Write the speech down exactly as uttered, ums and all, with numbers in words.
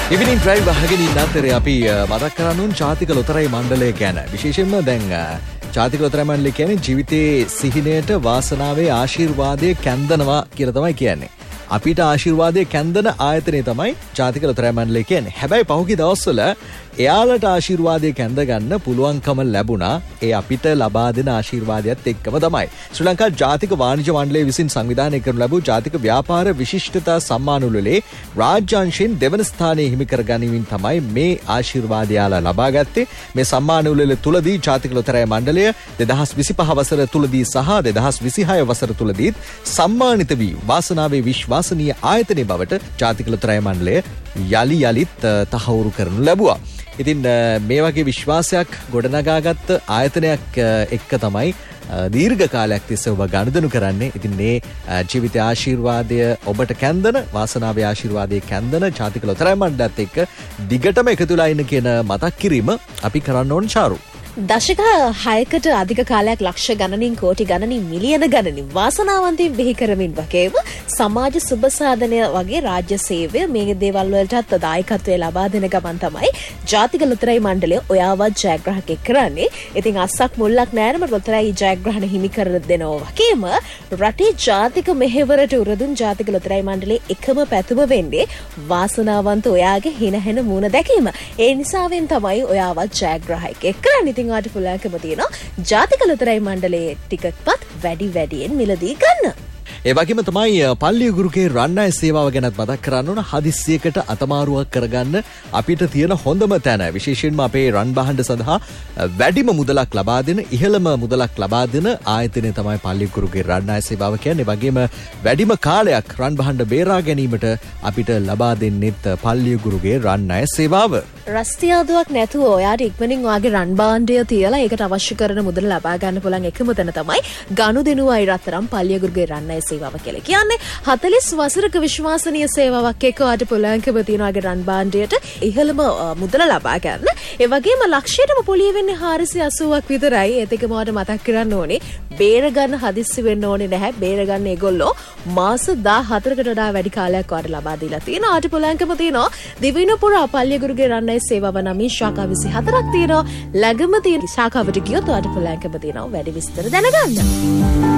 ඉවිනින් drive අහගෙන ඉන්න අතරේ අපි මතක් කරන්න ඕන ජාතික ලොතරැයි මණ්ඩලය ගැන. විශේෂයෙන්ම දැන් ජාතික ලොතරැයි මණ්ඩලය කියන්නේ ජීවිතයේ සිහිනයට වාසනාවේ ආශිර්වාදයේ කැන්දනවා කියලා තමයි කියන්නේ. අපිට ආශිර්වාදයේ කැන්දන ආයතනය තමයි ජාතික ලොතරැයි මණ්ඩලය කියන්නේ. හැබැයි පහුගිය දවස්වල එයාලට ආශිර්වාදයේ කැඳ ගන්න පුළුවන්කම ලැබුණා. ඒ අපිට ලබා දෙන ආශිර්වාදයත් එක්කම තමයි. ශ්‍රී ලංකා ජාතික වාණිජ්‍ය මණ්ඩලය විසින් සංවිධානය කරනු ලැබූ ජාතික ව්‍යාපාර විශිෂ්ටතා සම්මාන උළෙලේ රාජ්‍යාංශයෙන් දෙවන ස්ථානයේ හිමි කර ගැනීමෙන් තමයි මේ ආශිර්වාදය යාලා ලබා ගත්තේ. මේ සම්මාන උළෙල තුලදී ජාතික ලොතරැයි මණ්ඩලය දෙදහස් විසිපහ වසර තුලදී සහ දෙදහස් විසිහය වසර තුලදී සම්මානිත වී වාසනාවේ විශ්වාසනීය ආයතනයේ බවට ජාතික ලොතරැයි මණ්ඩලය යලි යලිත් තහවුරු කරනු ලැබුවා. ඉතින් මේ වගේ විශ්වාසයක් ගොඩනගාගත්ත ආයතනයක් එක්ක තමයි දීර්ඝ කාලයක් තිස්සේ ඔබ ගනුදෙනු කරන්නේ. ඉතින් මේ ජීවිත ආශිර්වාදය ඔබට කැන්දන වාසනාවේ ආශිර්වාදයේ කැන්දන ජාතික ලොතරැයි මණ්ඩලයත් එක්ක දිගටම එකතුලා ඉන්න කියන මතක් කිරීම අපි කරන්න ඕන චාරු. දශක හයකට අධික කාලයක් ලක්ෂ ගණනින් කෝටි ගණනින් මිලියන ගණනින් වාසනාවන්තයින් බිහි කරමින් වගේම සමාජ සුබ සාධනය වගේ රාජ්‍ය සේවය මේ දේවල් වලටත් දායකත්වය ලබා දෙන ගමන් තමයි ජාතික ලොතරැයි මණ්ඩලය ඔයාවත් ජයග්‍රාහකෙක් කරන්නේ. ඉතින් අස්සක් මුල්ලක් නෑනම ලොතරැයි ජයග්‍රහණ හිමි කර දෙනවා වගේම රටේ ජාතික මෙහෙවරට උරදුන් ජාතික ලොතරැයි මණ්ඩලයේ එකම පැතුම වෙන්නේ වාසනාවන්ත ඔයාගේ හිනහෙන මූණ දැකීම. ඒ නිසාවෙන් තමයි ඔයාවත් ජයග්‍රාහකෙක් කරන්නේ. ඉතින් ඔයාට පුළුවන්කම තියෙනවා ජාතික ලොතරැයි මණ්ඩලයේ ටිකට්පත් වැඩි වැඩියෙන් මිලදී ගන්න. ඒ වගේම තමයි පල්ලිය ගුරුගේ රන්නාය සේවාව ගැනත් මතක් කරන්න ඕන. හදිස්සියකට අතමාරුවක් කරගන්න අපිට තියෙන හොඳම තැන. විශේෂයෙන්ම අපේ රන් භාණ්ඩ සඳහා වැඩිම මුදලක් ලබා දෙන, ඉහළම මුදලක් ලබා දෙන ආයතනය තමයි පල්ලිය ගුරුගේ රන්නාය සේවාව කියන්නේ. ඒ වගේම වැඩිම කාලයක් රන් භාණ්ඩ බේරා ගැනීමට අපිට ලබා දෙන්නෙත් පල්ලිය ගුරුගේ රන්නාය සේවාව. රස්තියාදුවක් නැතුව ඔයාට ඉක්මනින් ඔයාගේ රන් භාණ්ඩය තියලා ඒකට අවශ්‍ය කරන මුදල ලබා ගන්න පුළුවන් එකම තැන තමයි ගනුදෙනුවයි රත්තරන් පල්ලිය ගුරුගේ රන්නාය සේවාව කියලා කියන්නේ. හතළිස් වසරක විශ්වාසනීය සේවාවක් එක්ක ඔයාට පුළුවන්කම තියෙනවාගේ රන් භාණ්ඩයට ඉහළම මුදල ලබා ගන්න. ඒ වගේම ලක්ෂයටම පොලිය වෙන්නේ හාරසිය අසූවක් විතරයි. ඒත් එක මට මතක් කරන්න ඕනේ බේර ගන්න හදිස්සි වෙන්න ඕනේ නැහැ. බේර ගන්න ඒගොල්ලෝ මාස දාහතරකට වඩා වැඩි කාලයක් ඔයාට ලබා දීලා තියෙනවා. ඔයාට පුළුවන්කම තියෙනවා දිවිනපුර පල්ලිය ගුරුගේ රන්නාය සේවාව නම් ශාඛා විසිහතරක් තියෙනවා. ළඟම තියෙන ශාඛාවට ගියොත් ඔයාට පුළුවන්කම තියෙනවා වැඩි විස්තර දැනගන්න.